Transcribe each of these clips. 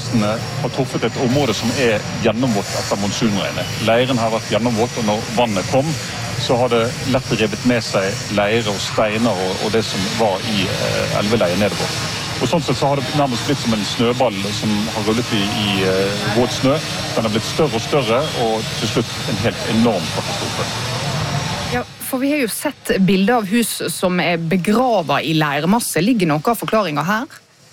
leirmassene har truffet et område som gjennomvått etter monsunregnet. Leiren har vært gjennomvått, og når vannet kom, så har det lett revet med seg leire og steiner og det som var i elveleiet nedover. Og sånn sett så har det nærmest blitt som en snøball som har rullet i våt snø. Den har blitt større og større, og til slutt en helt enorm katastrofe. Ja, for vi har jo sett bilder av hus som begravet i leirmasse. Ligger noe av forklaringen her?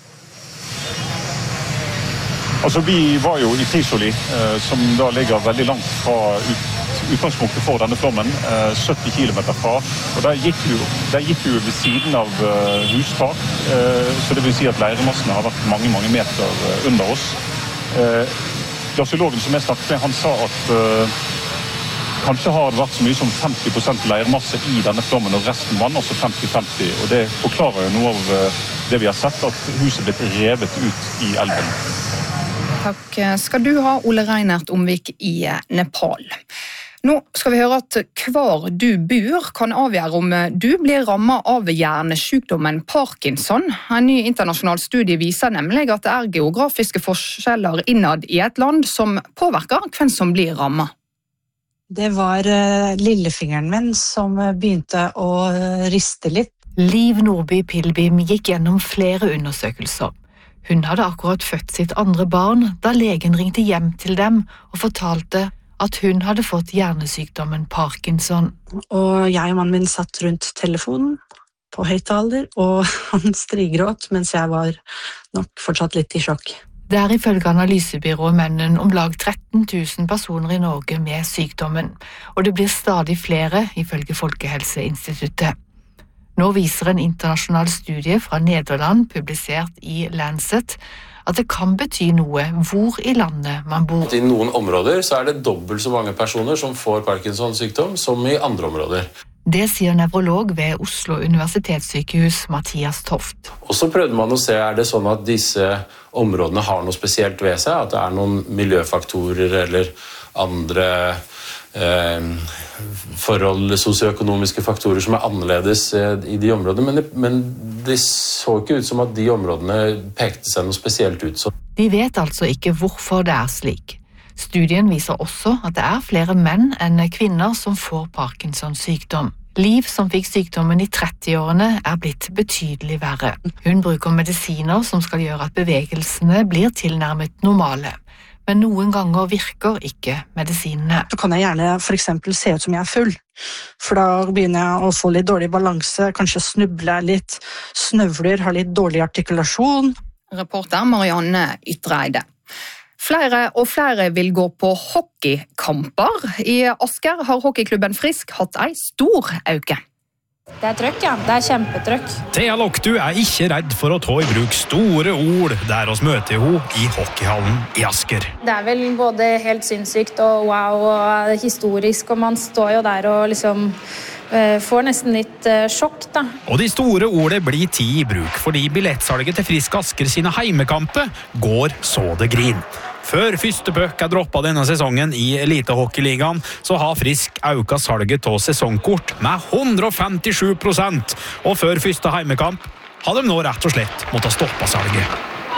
Altså, vi var jo i Trisoli, som da ligger veldig langt fra utgangspunktet for denne flommen, 70 kilometer fra, og der gikk vi ved siden av hustak, så det vil si at leiremassene har vært mange, mange meter under oss. Glaciologen som jeg snakket med, han sa at kanskje har det vært så mye som 50% leirmasse i denne flommen, og resten vann, også 50-50, og det forklarer jo noe av det vi har sett, at huset blitt revet ut i elven. Takk skal du ha, Ole Reinert Omvik i Nepal. Nå skal vi høre at hver du bor kan avgjøre om du blir rammet av hjernesykdommen Parkinson. En ny internasjonal studie viser nemlig at det geografiske forskjeller innad i et land som påvirker hvem som blir rammet. Det var lillefingeren min som begynte å riste litt. Liv Nordby Pilbim gikk gjennom flere undersøkelser. Hun hadde akkurat født sitt andre barn da legen ringte hjem til dem og fortalte at hun hadde fått hjernesykdommen Parkinson. Og jeg og mannen min satt rundt telefonen på høyttaler, og han strigråt mens jeg var nok fortsatt litt i sjokk. Det ifølge analysebyrået Mennen om lag 13 000 personer i Norge med sykdommen, og det blir stadig flere ifølge Folkehelseinstituttet. Nå viser en internasjonal studie fra Nederland, publisert i Lancet, at det kan bety noe hvor i landet man bor. I noen områder så det dobbelt så mange personer som får Parkinson-sykdom som i andre områder. Det sier nevrolog ved Oslo universitetssykehus Mathias Toft. Og så prøvde man å se, det sånn at disse områdene har noe spesielt ved seg, at det noen miljøfaktorer eller andre forhold, sosioøkonomiske faktorer som annerledes i de områdene, men det så ikke ut som at de områdene pekte seg noe spesielt ut. De vet altså ikke hvorfor det slik. Studien viser også at det flere menn enn kvinner som får Parkinsons sykdom. Liv som fikk sykdommen i 30-årene blitt betydelig verre. Hun bruker medisiner som skal gjøre at bevegelsene blir tilnærmet normale. Men noen ganger virker ikke medisinene. Så kan jeg gjerne for eksempel se ut som jeg full, for da begynner jeg å få litt dårlig balanse, kanskje snuble litt, snøvler, har litt dårlig artikulasjon. Reporter Marianne Ytreide. Flere og flere vil gå på hockeykamper. I Asker har hockeyklubben Frisk hatt en stor øke. Det trøkk, ja. Det kjempetrøkk. Thea Loktu ikke redd for å ta i bruk store ord der oss møter henne i hockeyhallen i Asker. Det vel både helt sinnssykt og wow og historisk, og man står jo der og liksom får nesten litt sjokk, da. Og de store ordene blir tid i bruk, fordi billettsalget til Frisk Asker sine heimekamper går så det grin. Før første bøk droppet denne sesongen i Elitehockeyligaen, så har Frisk økt salget av sesongkort med 157%, og før første heimekamp har de nå rett og slett måttet stoppe salget.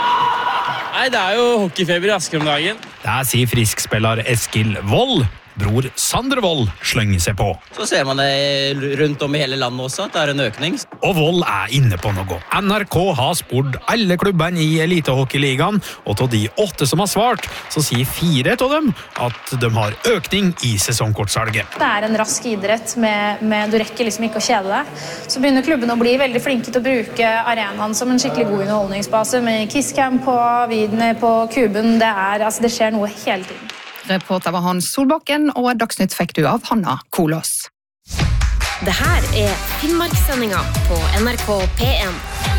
Nei, det jo hockeyfeber i Asker om dagen. Det sier Frisk-spiller Eskil Wold. Bror Sander Wold slenger seg på. Så ser man det rundt om i hele landet også, at det en økning. Og Wold inne på noe. NRK har spurt alle klubbene i Elitehockeyligaen, og av de 8 som har svart, så sier 4 av dem at de har økning i sesongkortsalget. Det en rask idrett med du rekker liksom ikke å kjede deg. Så begynner klubben å bli veldig flinke til å bruke arenaen som en skikkelig god underholdningsbase, med Kisscam på Vidne, på Kuben. Det skjer noe hele tiden. Reporter var Hans Solbakken, og Dagsnytt fikk du av Hanna Kolås. Det her Finnmarkssendinga på NRK P1.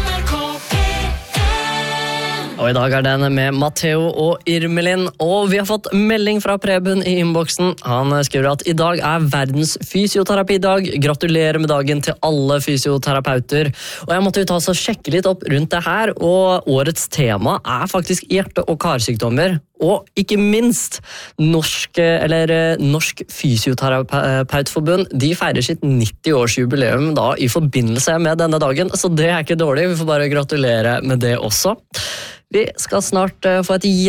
Og i dag den med Matteo og Irmelin, og vi har fått melding fra Preben i innboksen. Han skriver at i dag verdens fysioterapidag. Gratulerer med dagen til alle fysioterapeuter. Og jeg måtte jo ta så sjekke litt opp rundt det her, og årets tema faktisk hjerte- og karsykdommer. Og ikke minst Norsk Fysioterapeutforbund, de feirer sitt 90-årsjubileum da i forbindelse med denne dagen, så det ikke dårlig. Vi får bare gratulere med det også. Vi skal snart få et